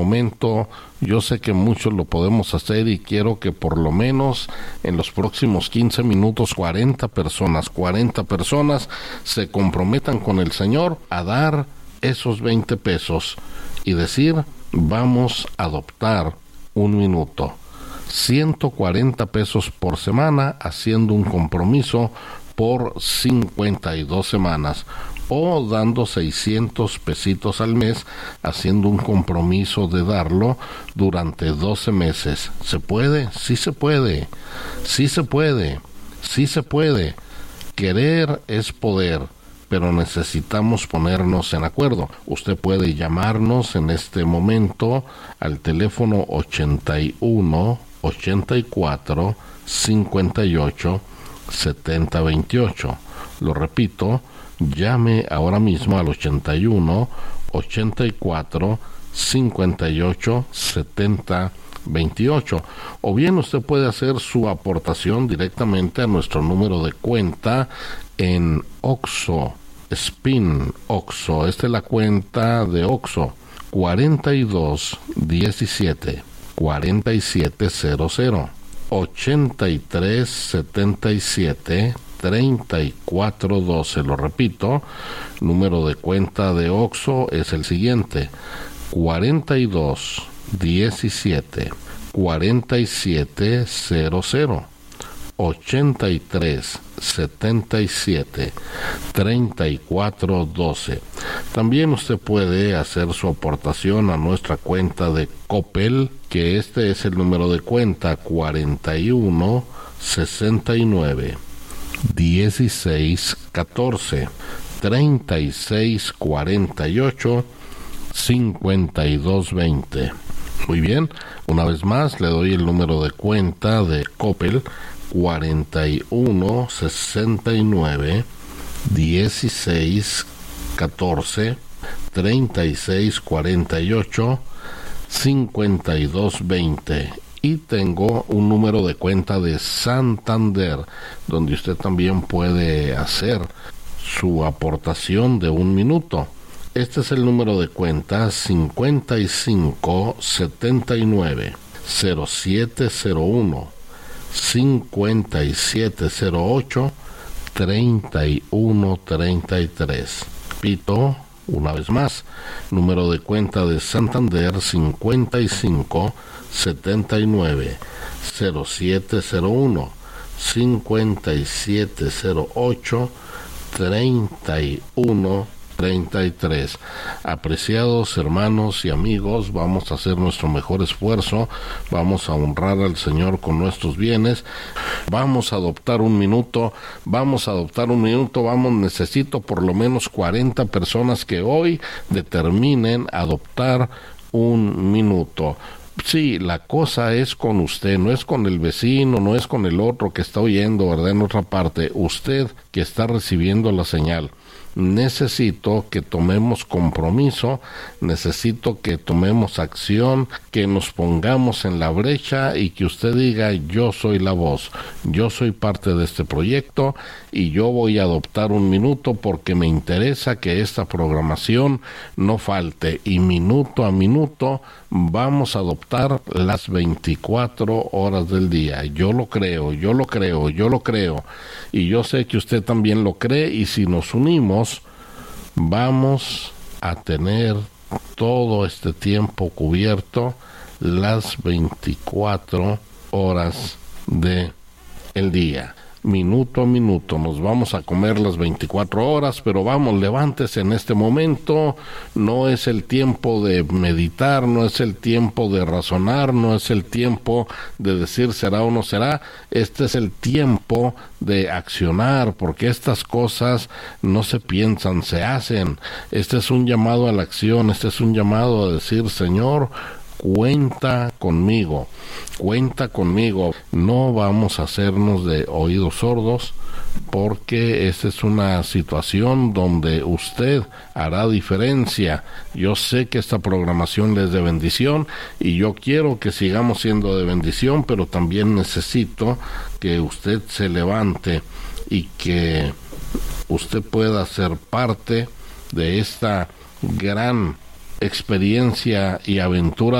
momento, yo sé que muchos lo podemos hacer y quiero que por lo menos en los próximos 15 minutos 40 personas se comprometan con el Señor a dar esos 20 pesos y decir, vamos a adoptar un minuto. 140 pesos por semana haciendo un compromiso por 52 semanas o dando 600 pesitos al mes haciendo un compromiso de darlo durante 12 meses. ¿Se puede? Sí se puede. Sí se puede. Sí se puede. Querer es poder, pero necesitamos ponernos en acuerdo. Usted puede llamarnos en este momento al teléfono 81 84 58 70 28. Lo repito, llame ahora mismo al 81 84 58 70 28. O bien usted puede hacer su aportación directamente a nuestro número de cuenta en Oxxo, Spin Oxxo. Esta es la cuenta de Oxxo, 42 17 4700 83 77 34 12. Lo repito, número de cuenta de Oxxo es el siguiente: 42 17 4700 83 77 34 12. También usted puede hacer su aportación a nuestra cuenta de Coppel, que este es el número de cuenta: 41 69 16 14 36 48 52 20. Muy bien, una vez más le doy el número de cuenta de Coppel: 41 69 16 14 36 48 52 20. Y tengo un número de cuenta de Santander, donde usted también puede hacer su aportación de un minuto. Este es el número de cuenta: 55 79 0701 5708 3133. Repito una vez más, número de cuenta de Santander: 55 79 0701 5708 3133. Apreciados hermanos y amigos, vamos a hacer nuestro mejor esfuerzo, vamos a honrar al Señor con nuestros bienes, vamos a adoptar un minuto, necesito por lo menos 40 personas que hoy determinen adoptar un minuto. Sí, la cosa es con usted, no es con el vecino, no es con el otro que está oyendo, ¿verdad? En otra parte, usted que está recibiendo la señal. Necesito que tomemos compromiso, necesito que tomemos acción, que nos pongamos en la brecha y que usted diga: yo soy la voz, yo soy parte de este proyecto y yo voy a adoptar un minuto porque me interesa que esta programación no falte, y minuto a minuto vamos a adoptar las 24 horas del día. Yo lo creo, y yo sé que usted también lo cree, y si nos unimos vamos a tener todo este tiempo cubierto, las 24 horas de el día. Minuto a minuto nos vamos a comer las 24 horas, pero vamos, levántese en este momento. No es el tiempo de meditar, no es el tiempo de razonar, no es el tiempo de decir será o no será. Este es el tiempo de accionar, porque estas cosas no se piensan, se hacen. Este es un llamado a la acción, este es un llamado a decir: Señor, cuenta conmigo, no vamos a hacernos de oídos sordos, porque esta es una situación donde usted hará diferencia. Yo sé que esta programación es de bendición y yo quiero que sigamos siendo de bendición, pero también necesito que usted se levante y que usted pueda ser parte de esta gran experiencia y aventura